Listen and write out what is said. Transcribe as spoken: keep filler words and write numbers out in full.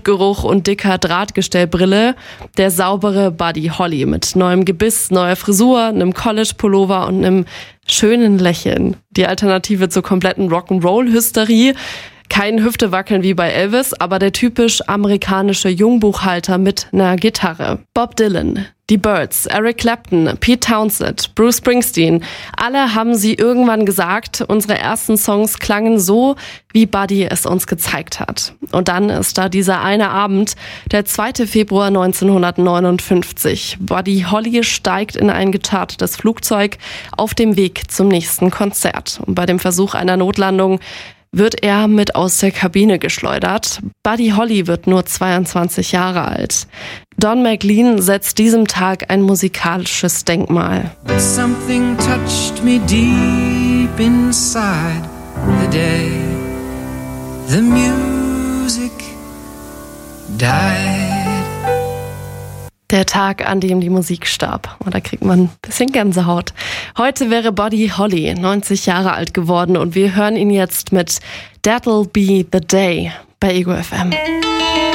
Blutgeruch und dicker Drahtgestellbrille. Der saubere Buddy Holly mit neuem Gebiss, neuer Frisur, einem College-Pullover und einem schönen Lächeln. Die Alternative zur kompletten Rock'n'Roll-Hysterie. Kein Hüftewackeln wie bei Elvis, aber der typisch amerikanische Jungbuchhalter mit einer Gitarre. Bob Dylan, die Byrds, Eric Clapton, Pete Townshend, Bruce Springsteen. Alle haben sie irgendwann gesagt, unsere ersten Songs klangen so, wie Buddy es uns gezeigt hat. Und dann ist da dieser eine Abend, der zweite Februar neunzehnhundertneunundfünfzig. Buddy Holly steigt in ein gechartertes Flugzeug auf dem Weg zum nächsten Konzert. Und bei dem Versuch einer Notlandung wird er mit aus der Kabine geschleudert. Buddy Holly wird nur zweiundzwanzig Jahre alt. Don McLean setzt diesem Tag ein musikalisches Denkmal. Something touched me deep inside the day the music died. Der Tag, an dem die Musik starb. Und da kriegt man ein bisschen Gänsehaut. Heute wäre Buddy Holly neunzig Jahre alt geworden und wir hören ihn jetzt mit That'll Be the Day bei Ego F M.